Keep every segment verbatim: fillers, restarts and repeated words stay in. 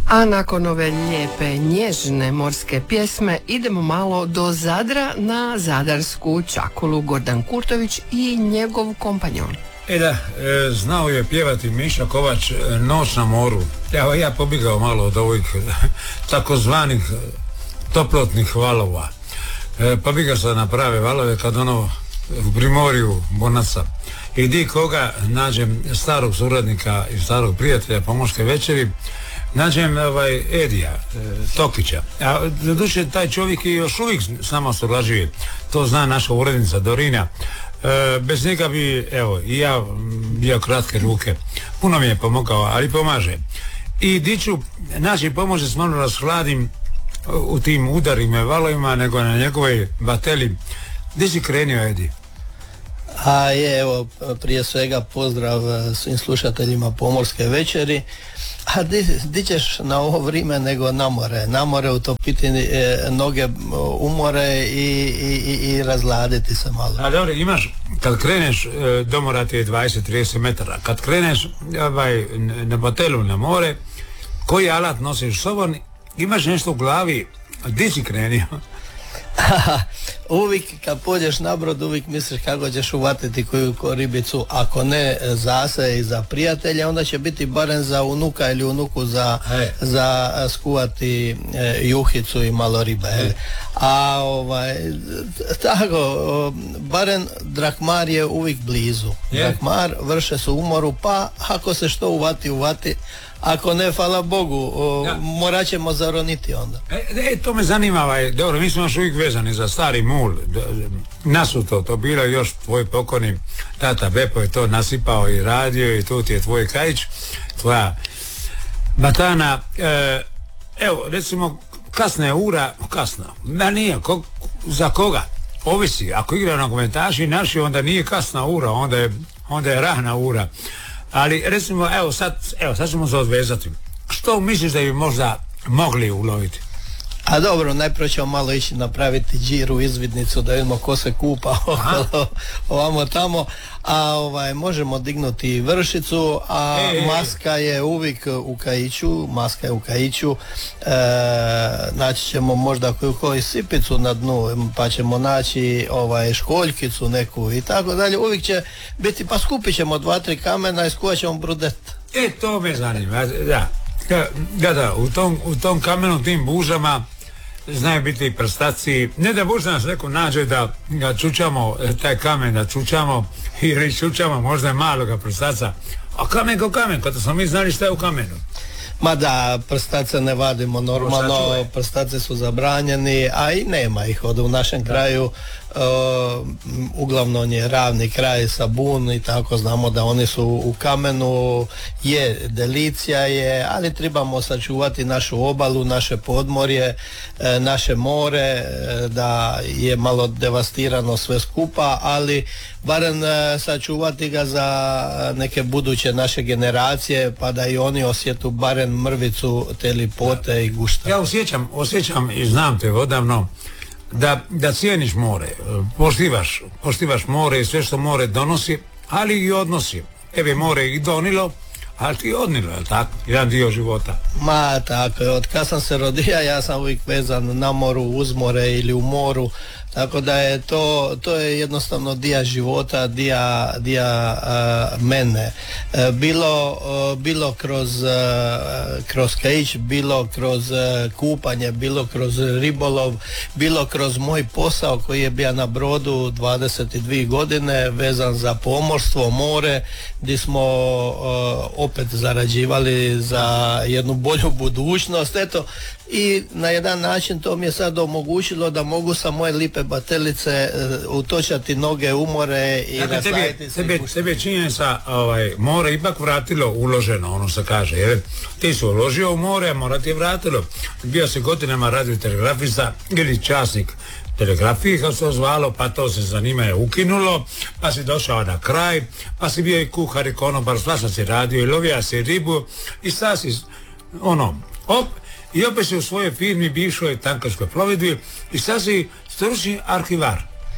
A nakon ove lijepe, nježne morske pjesme idemo malo do Zadra na zadarsku čakulu. Gordan Kurtović i njegov kompanjon. E da, e, znao je pjevati Miša Kovač Noć na moru. Evo ja pobjegao malo od ovih takozvanih toplotnih valova. E, pobjegao sam na prave valove kad ono u primorju Bonaca. I di koga nađem starog suradnika i starog prijatelja Pomorske večeri, nađem ovaj Edija e, Tokića. A doduše taj čovjek i još uvijek s nama surađuje. To zna naša urednica Dorina. E, bez njega bi, evo, i ja bio kratke ruke. Puno mi je pomogao, ali pomaže. I diću, naći pomože s malo rashladim u tim udarima i valovima, nego na njegovoj bateli. Gdje si krenio, Edi? A je, evo, prije svega pozdrav svim slušateljima Pomorske večeri. A di, di ćeš na ovo vrijeme nego na more? Na more utopiti e, noge umore i, i, i razladiti se malo. A dobro, imaš, kad kreneš e, do mora ti je dvadeset do trideset metara. Kad kreneš ovaj, na batelu na more, koji alat nosiš sobom, imaš nešto u glavi, di si krenio? Uvijek kad pođeš na brod uvijek misliš kako ćeš uvatiti koju ribicu, ako ne za se i za prijatelja, onda će biti barem za unuka ili unuku za, za skuvati e, juhicu i malo ribe. E. A ovaj tako, o, barem Drakmar je uvijek blizu. Je. Drakmar, Vrše su u moru, pa ako se što uvati, uvati. Ako ne, hvala Bogu, o, ja. morat ćemo zaroniti onda. E, e, to me zanima, ovaj, dobro, mi smo još uvijek vezani za stari mul. Nasuto, to bilo još tvoj pokojni tata Bepo je to nasipao i radio i tu ti je tvoj kajić, tvoja batana. E, evo, recimo, kasna je ura, kasna, da nije, ko, za koga? Ovisi, ako igra nogometaši naši, onda nije kasna ura, onda je, onda je rana ura. Ali recimo, evo sad, evo sad ćemo se odvezati. Što misliš da bi možda mogli uloviti? A dobro, najprije ćemo malo ići napraviti džiru, izvidnicu, da vidimo ko se kupa okolo, ovamo tamo, a ovaj, možemo dignuti vršicu, a e, maska je uvijek u kajiću, maska je u kajiću, e, naći ćemo možda koju koju sipicu na dnu, pa ćemo naći ovaj, školjkicu neku i tako dalje, uvijek će biti, pa skupit ćemo dva, tri kamena i skuvat ćemo brudet. E, to me zanima, da. Da, da, u tom, u tom kamenu, tim bužama znaju biti i prstaci. Ne da možda nas neko nađe da ga čučamo, taj kamen da čučamo ili čučamo možda maloga prstaca. A kamen ko kamen, kada smo mi znali šta je u kamenu. Ma da, prstace ne vadimo normalno, prstace su zabranjeni, a i nema ih od u našem da. kraju. Uh, uglavnom je ravni kraj sa bun i tako znamo da oni su u kamenu, je delicija je, ali trebamo sačuvati našu obalu, naše podmorje, e, naše more, e, da je malo devastirano sve skupa, ali barem e, sačuvati ga za neke buduće naše generacije, pa da i oni osjetu barem mrvicu te lipote da. i gušta. Ja osjećam, osjećam i znam te odavno Da, da cijeniš more, poštivaš, poštivaš more i sve što more donosi, ali i odnosi. Tebe more i donilo, ali ti odnilo, je li tako? Jedan dio života. Ma tako, od kad sam se rodio, ja sam uvijek vezan na moru, uz more ili u moru, tako da je to, to je jednostavno dio života, dio, dio uh, mene. Uh, bilo, uh, bilo kroz, uh, kroz kajić, bilo kroz uh, kupanje, bilo kroz ribolov, bilo kroz moj posao koji je bio na brodu dvadeset dvije godine, vezan za pomorstvo, more, gdje smo uh, opet zarađivali za jednu bolju budućnost, eto, i na jedan način to mi je sad omogućilo da mogu sa moje lipe batelice uh, utočati noge u more i dakle, nastaviti se. Tebe, tebe činjenica ovaj, more ipak vratilo uloženo, ono se kaže, jer ti si uložio u more, a mora ti je vratilo. Bio si godinama radiotelegrafista ili časnik telegrafije, kao se to zvalo, pa to se zanimanje ukinulo, pa si došao na kraj, pa si bio i kuhar i konobar, svašta si radio i lovija si ribu i sad si, ono, op, i opet si u svojoj firmi bivšoj tankerskoj plovidbi i sad si stručni arhivar.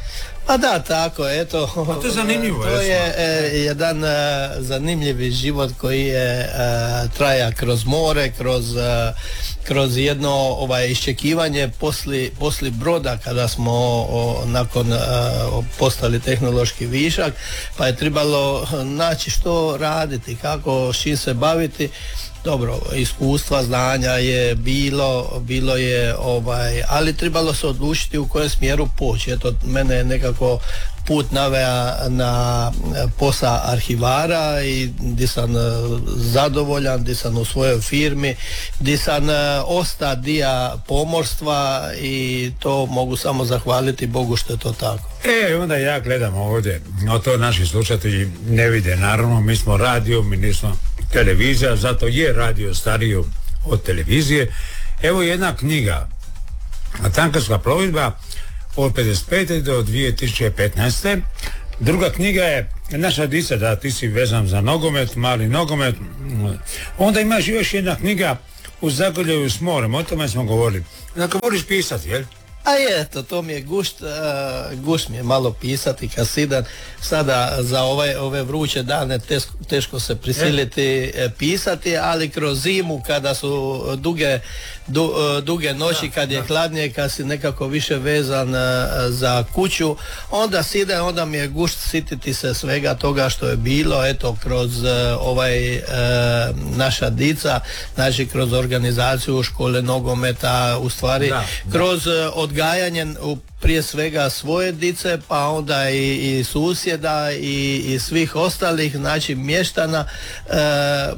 Pa da, tako, eto. A to je zanimljivo. To je e, jedan e, zanimljivi život koji je e, traja kroz more, kroz, e, kroz jedno ovaj, iščekivanje posli, posli broda kada smo o, nakon e, postali tehnološki višak, pa je trebalo naći što raditi, kako, s čim se baviti. Dobro, iskustva, znanja je bilo, bilo je ovaj, ali trebalo se odlučiti u kojem smjeru poći. Eto, mene je nekako put navea na posao arhivara i gdje sam zadovoljan, gdje sam u svojoj firmi, gdje sam osta dio pomorstva i to mogu samo zahvaliti Bogu što je to tako. E, onda ja gledam ovdje, o to naši slušatelji ne vide, naravno, mi smo radio, mi nismo televizija, zato je radio stariji od televizije. Evo jedna knjiga, Tankerska plovidba od pedeset pete do dvije tisuće petnaeste. Druga knjiga je Naša dica, da ti si vezan za nogomet, mali nogomet. Onda imaš još jedna knjiga U zagrljaju s morem, o tome smo govorili. Dakle, voliš pisati, jel? A je, to, to mi je gušt, uh, gušt mi je malo pisati kad sidam sada za ovaj, ove vruće dane teško, teško se prisiliti e. pisati, ali kroz zimu kada su duge, du, duge noći, da, kad je da. hladnije, kad si nekako više vezan uh, za kuću, onda sidam, onda mi je gušt sititi se svega toga što je bilo, eto, kroz uh, ovaj uh, Naša dica, znači kroz organizaciju škole nogometa, u stvari da, da. kroz uh, odgajanje prije svega svoje dice, pa onda i, i susjeda i, i svih ostalih, znači mještana, e, e,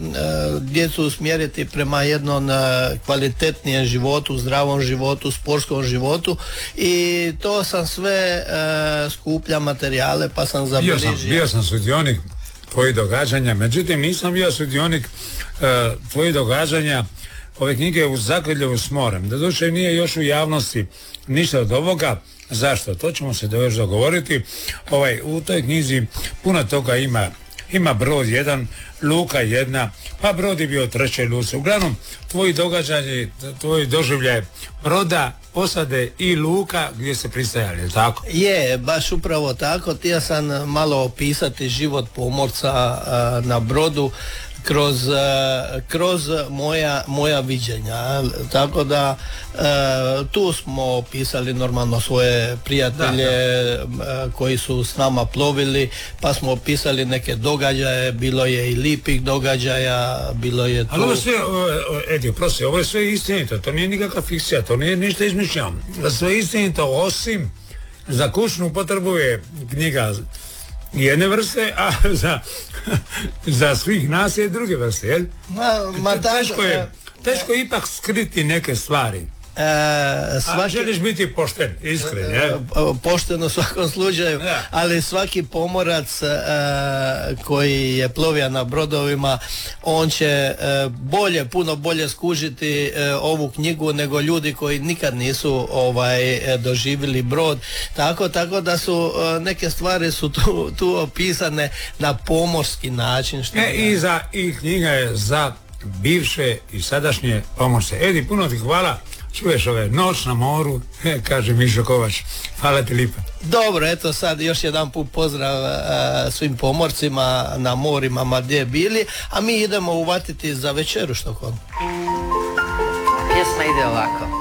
djecu usmjeriti prema jednom e, kvalitetnijem životu, zdravom životu, sportskom životu, i to sam sve e, skuplja materijale, pa sam zabilježio. Bio sam, bio sam sudionik tvojih događanja, međutim nisam bio sudionik e, tvojih događanja ove knjige U zagrljaju s morem. Doduše nije još u javnosti ništa od ovoga. Zašto? To ćemo se još dogovoriti. Ovaj, u toj knjizi puno toga ima. Ima brod jedan, luka jedna, pa brod je bio treće luce. Uglavnom, tvoji događaji, tvoji doživljaj broda, posade i luka gdje se pristajali, je li tako? Je, baš upravo tako. Htio sam malo opisati život pomorca a, na brodu kroz, kroz moja, moja viđenja, tako da e, tu smo pisali normalno svoje prijatelje, da, da. koji su s nama plovili, pa smo opisali neke događaje, bilo je i lipih događaja, bilo je tu... Ali ovo sve, Edi, prosti, ovo je sve istinito, to nije nikakva fikcija, to nije ništa izmišljeno, sve istinito, osim za kućnu potrebu je knjiga jedne vrste, a za, za svih nas je druge vrste, jel? Ma, ma teško je, teško je ipak skriti neke stvari. E, svaki, a želiš biti pošten, iskren, je? Pošten u svakom slučaju, ja. Ali svaki pomorac e, koji je plovio na brodovima, on će e, bolje, puno bolje skužiti e, ovu knjigu nego ljudi koji nikad nisu ovaj doživjeli brod, tako, tako da su e, neke stvari su tu, tu opisane na pomorski način. Što e, i, za, i knjiga je za bivše i sadašnje pomorce. Edi, puno ti hvala. Čuješ ove Noć na moru, he, kaže Mišo Kovač. Hvala ti lipa. Dobro, eto sad još jedan put pozdrav a, svim pomorcima na morima ma gdje bili, a mi idemo uvatiti za večeru Štokholm. Pjesma ide ovako.